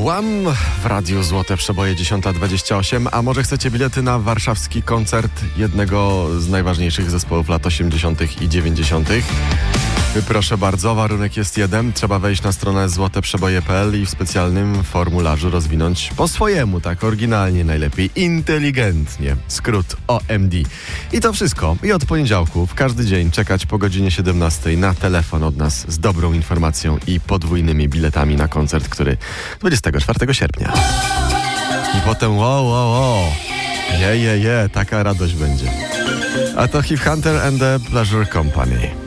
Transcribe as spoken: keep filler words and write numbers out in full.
Łam w Radiu Złote Przeboje dziesiąta dwadzieścia osiem. A może chcecie bilety na warszawski koncert jednego z najważniejszych zespołów lat osiemdziesiątych i dziewięćdziesiątych? Proszę bardzo, warunek jest jeden. Trzeba wejść na stronę złote przeboje kropka p l i w specjalnym formularzu rozwinąć po swojemu, tak oryginalnie, najlepiej inteligentnie, skrót O M D. I to wszystko. I od poniedziałku w każdy dzień czekać po godzinie siedemnastej na telefon od nas z dobrą informacją i podwójnymi biletami na koncert, który dwudziestego czwartego sierpnia. I potem wow, wow, wow. Je, je, je, taka radość będzie. A to Heath Hunter and the Pleasure Company.